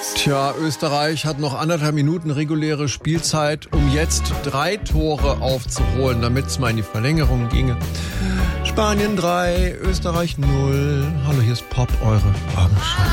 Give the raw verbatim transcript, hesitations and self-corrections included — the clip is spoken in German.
Tja, Österreich hat noch anderthalb Minuten reguläre Spielzeit, um jetzt drei Tore aufzuholen, damit es mal in die Verlängerung ginge. Spanien drei, Österreich null. Hallo, hier ist Pop, eure Abendschau.